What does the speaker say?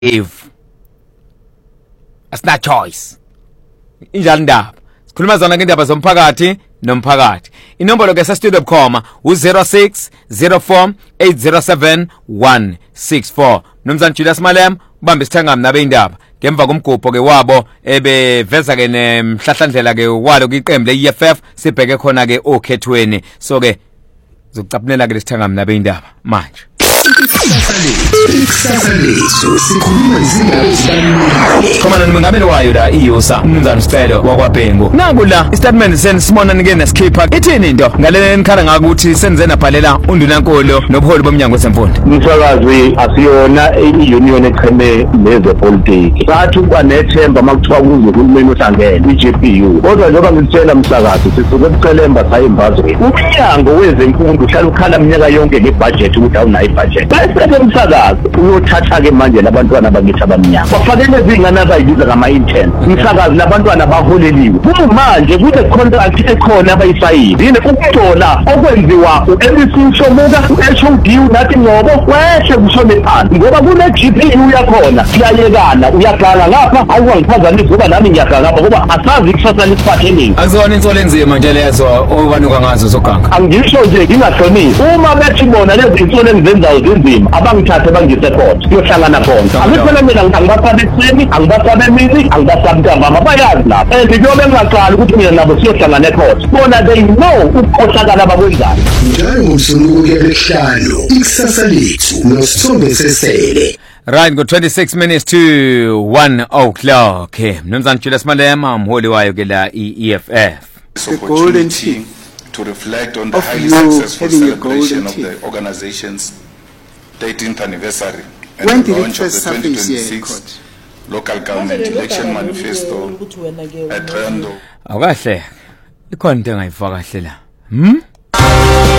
if asina choice injani ndaba sikhuluma zona ngendaba zomphakathi nomphakathi inombolo ke sa-studio bukhoma u-0604 807 164 Mnumzane Julius Malema ubambe isithangami nabe indaba ngemva komgubho ke wabo ebeveza ke nemhlahlandlela ke walo kwiqembu le-EFF sibheke khona ke okhethweni so ke zokucaphunela ke lesithangami nabe indaba manje Ikusasa sikhuluma izindaba ezibalulekile. Khona nomngameli wayo la iYusa Mnumzane Sicelo wakwaBhengu. Naku la istatement senisibona nike nesikhipha. Ithini into ngalena nikhala ngakuthi senze nabhalela undunankolo nobuholi bomnyango wezemfundo. Umsakazi asiyona i-union echeme nezepolitiki. Sathi kwanethemba makuthiwa kuze uhulumeni uhlangene i-GPU. Kodwa njengoba ngitshela umsakazi sisuke ebucelemba sayimbazwe. Umnyango wezemfundo uhlala ukhala minyaka yonke ngebudget ukuthi awunayo ibudget. Bese umsakazi uyothatha ke manje labantwana bakithi abamnyama bafakele izingane abayibiza ngama-intern umsakazi labantwana baholeliwe manje kule contract ekhona abayisayini yini ukutola okwenziwa u-MC Shomuka u-HOD nathi ngobo wehle kushone phansi ngoba kune-GPU yakhona siyayekana uyaganga ngapha awuwangiphazanisa ngoba nami ngiyaganga ngapha ngoba asazi ikusasa lisiphatheleni akuzona insolo enzima nje lezo obanuka ngazo zoganga angisho nje ngingahlonisi uma bethi bona lezi insolo engizenzayo zinzima abangithathe bangise khona siyohlangana khona akukhona mina ngibasabe ekuseni angibasabe emini angibasabe ntambama bayazi lapho and kuyobe ngingaqali ukuthi mina nabo siyohlangana ekhona bona they know ukukhohlakala abakwenzayo Njalo ngomsombuluko yesihlalo ikusasa lethu nosithombe sesele. Right go 26 minutes to 1 o'clock Mnumzane Julius Malema umholi wayo ke la EFF. The golden team to reflect on the highly successful celebration of the organization's 13th anniversary and when the did it launch of first the surface here in 2026 court? local government election manifesto at Rando. Awukahle ikhona into engayifaka kahle la